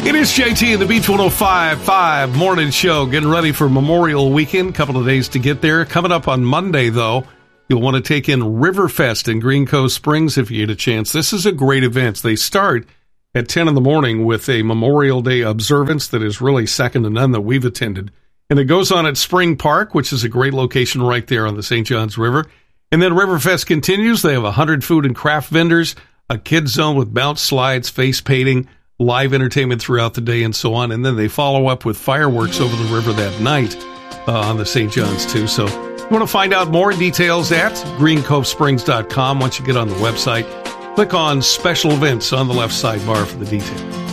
It is JT and the Beach 105.5 morning show, getting ready for Memorial Weekend. A couple of days to get there. Coming up on Monday, though, you'll want to take in Riverfest in Green Cove Springs if you get a chance. This is a great event. They start at 10 in the morning with a Memorial Day observance that is really second to none that we've attended. And it goes on at Spring Park, which is a great location right there on the St. Johns River. And then Riverfest continues. They have 100 food and craft vendors, a kids zone with bounce slides, face painting, live entertainment throughout the day, and so on. And then they follow up with fireworks over the river that night on the St. Johns, too. So if you want to find out more details at greencovesprings.com. Once you get on the website, click on special events on the left sidebar for the details.